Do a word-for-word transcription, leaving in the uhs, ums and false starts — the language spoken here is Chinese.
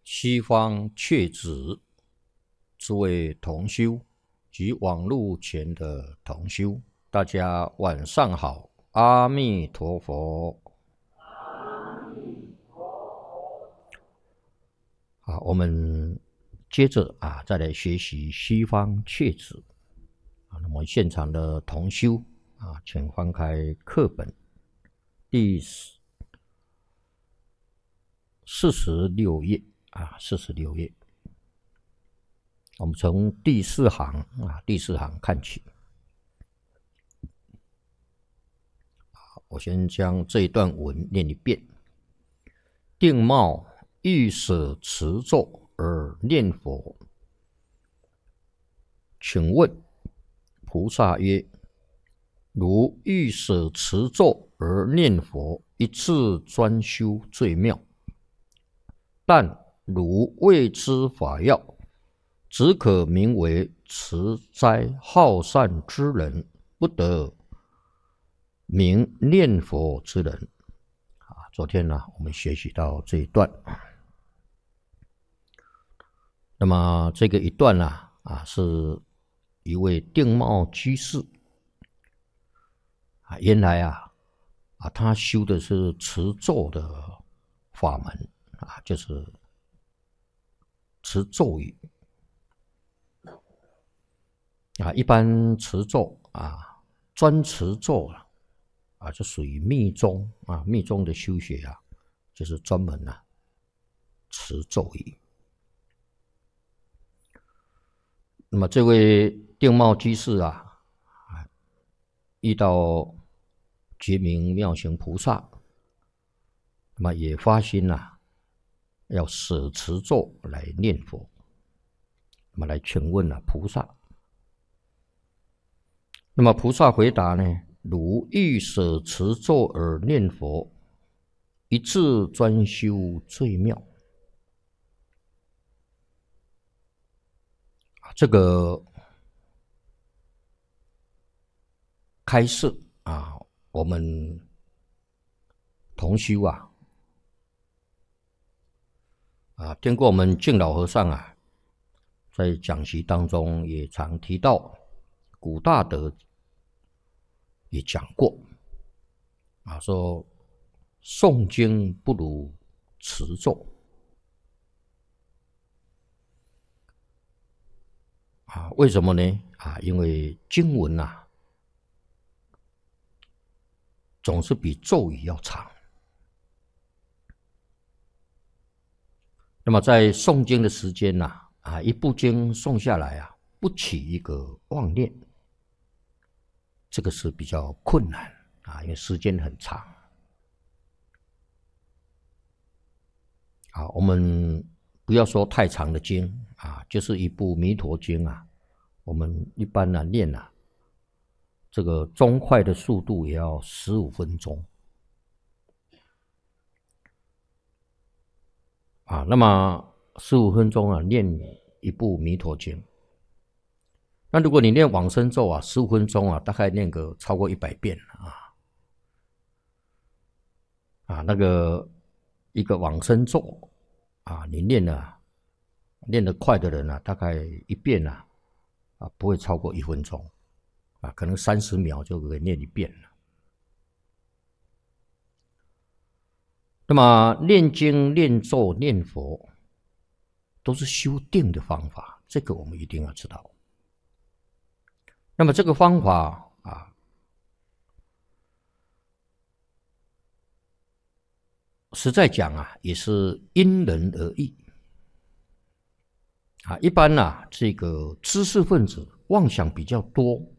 西方确子，诸位同修及网络前的同修，大家晚上好，阿弥陀佛。好，我们接着啊，再来学习西方确子啊。那么现场的同修啊，请翻开课本第四十六页啊，四十六页。我们从第四行啊，第四行看起。我先将这一段文念一遍：定貌欲舍持咒而念佛，请问菩萨曰：如欲舍持咒而念佛，一次专修最妙。但如未知法要，只可名为持斋好善之人，不得名念佛之人。啊，昨天呢、啊，我们学习到这一段。那么这个一段呢、啊，啊，是一位定貌居士啊，原来啊，啊，他修的是持咒的法门啊，就是持咒语啊，一般持咒啊，专持咒啊，啊，就属于密宗啊，密宗的修学啊，就是专门啊持咒语。那么这位定貌居士啊，遇到觉明妙行菩萨，那么也发心啊，要舍持咒来念佛。那么来请问啊，菩萨，那么菩萨回答呢：如欲舍持咒而念佛，一次专修最妙。这个开示啊，我们同修啊，啊，听过我们净老和尚啊，在讲习当中也常提到，古大德也讲过啊，说诵经不如持咒啊，为什么呢？啊，因为经文啊，总是比咒语要长。那么在诵经的时间呐、啊，啊，一部经诵下来啊，不起一个妄念，这个是比较困难啊，因为时间很长。啊，我们不要说太长的经啊，就是一部《弥陀经》啊，我们一般呢、啊、念啊，这个中快的速度也要十五分钟啊。那么十五分钟啊，念一部《弥陀经》。那如果你念往生咒啊，十五分钟啊，大概念个超过一百遍啊。啊，那个一个往生咒啊，你念了念得快的人啊，大概一遍啊啊不会超过一分钟啊，可能三十秒就可以念一遍了。那么念经、念咒、念佛，都是修定的方法，这个我们一定要知道。那么这个方法啊，实在讲啊，也是因人而异啊。一般啊，这个知识分子妄想比较多